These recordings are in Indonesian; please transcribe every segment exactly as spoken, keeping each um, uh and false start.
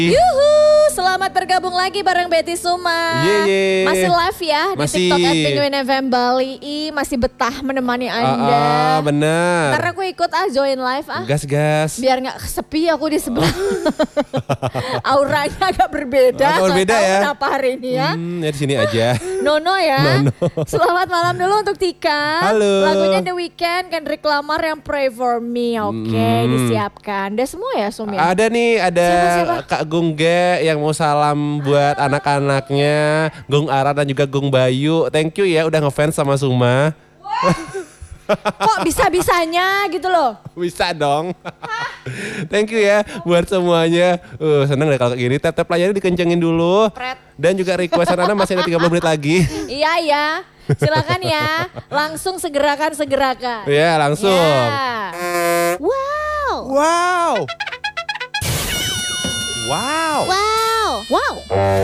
Yuhu, selamat bergabung lagi bareng Betty Suma. Ye, ye. Masih live ya di Masih. TikTok at Penguin F M Bali. I, masih betah menemani Anda. Ah, ah, bener. Ntar aku ikut ah join live ah. Gas-gas. Biar gak sepi aku di sebelah. Auranya agak berbeda. Agak berbeda Gak tahu ya. Kenapa hari ini ya. Hmm, ya di sini aja. Nono ya. Nono. Selamat malam dulu untuk Tika. Halo. Lagunya The Weeknd, Kendrick Lamar yang Pray For Me. Oke, Hmm. disiapkan. Udah semua ya Sum ya? Ada nih, ada Siapa, siapa? Kak Gungge yang mau salam buat Ah. anak-anaknya, Gung Ara dan juga Gung Bayu. Thank you ya udah ngefans sama Suma. Kok bisa-bisanya gitu loh. Bisa dong. Thank you ya buat semuanya. Uh, seneng deh kalau kayak gini. Tap-tap layarnya dikencengin dulu. Pret. Dan juga requestan Anda masih ada tiga puluh menit lagi. Iya ya, silakan ya. Langsung segerakan segerakan. Ya langsung. Ya. Wow. Wow. Wow. Wow. Wow.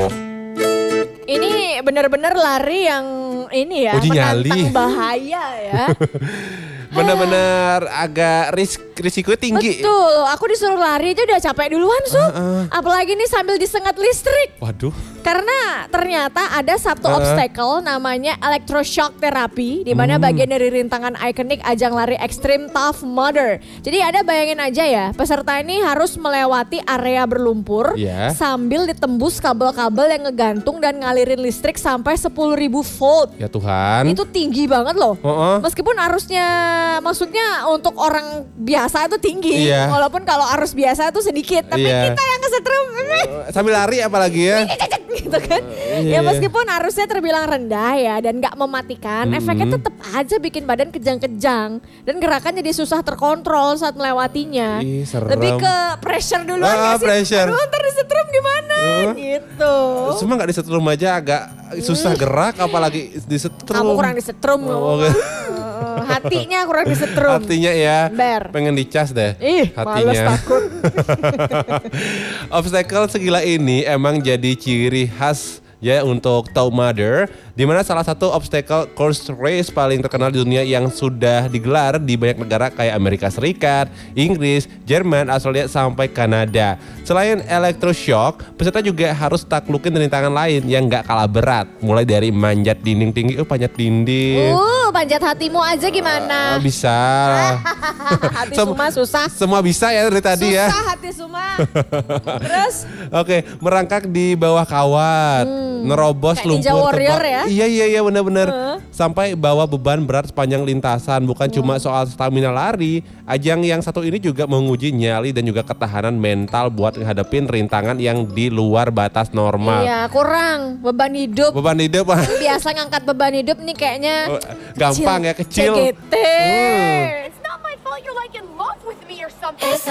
Ini benar-benar lari yang ini ya, Uji menantang nyali. bahaya ya. Benar-benar agak risk, risiko tinggi. Betul, aku disuruh lari aja udah capek duluan Su. Uh-uh. Apalagi nih sambil disengat listrik. Waduh. Karena ternyata ada satu Uh. obstacle namanya electroshock therapy, di mana Hmm. bagian dari rintangan ikonik ajang lari ekstrim Tough Mudder. Jadi ada bayangin aja ya, peserta ini harus melewati area berlumpur Ya. sambil ditembus kabel-kabel yang ngegantung dan ngalirin listrik sampai sepuluh ribu volt. Ya Tuhan. Itu tinggi banget loh. Uh-uh. Meskipun arusnya, maksudnya untuk orang biasa itu tinggi, Iya. walaupun kalau arus biasa itu sedikit, tapi Iya. kita yang kesetrum Uh, Sambil lari apalagi ya. gitu kan. Ya Iya. meskipun arusnya terbilang rendah ya dan gak mematikan, Mm-mm. efeknya tetap aja bikin badan kejang-kejang dan gerakan jadi susah terkontrol saat melewatinya. Ih, serem. Lebih ke pressure duluan Ah, gak sih? pressure. Aduh ntar disetrum gimana Uh. gitu. Cuma gak disetrum aja agak susah gerak apalagi disetrum. Kamu kurang disetrum Oh, ngomong. oke. Uh, hatinya kurang disetrum. Artinya ya Ber. pengen dicas deh Ih, males hatinya. takut. Obstacle segila ini emang jadi ciri khas ya untuk Tough Mudder, di mana salah satu obstacle course race paling terkenal di dunia yang sudah digelar di banyak negara kayak Amerika Serikat, Inggris, Jerman, Australia sampai Kanada. Selain electroshock, peserta juga harus taklukin rintangan lain yang gak kalah berat, mulai dari manjat dinding tinggi, oh panjat dinding. Uh, panjat hatimu aja gimana? Ah, bisa. Hati Sem- Suma susah. Semua bisa ya dari tadi ya. Susah hati Suma. Terus Oke, merangkak di bawah kawat, nerobos kayak Ninja lumpur Warrior tebal. ya? Iya iya iya benar-benar. Heeh. Sampai bawa beban berat sepanjang lintasan, bukan cuma soal stamina lari. Ajang yang satu ini juga menguji nyali dan juga ketahanan mental buat ngadepin rintangan yang di luar batas normal. iya kurang beban hidup. Beban hidup ah, Biasa ngangkat beban hidup nih kayaknya oh, gampang ya kecil. C G T. Hmm. It's not my fault you're like in love with me or something.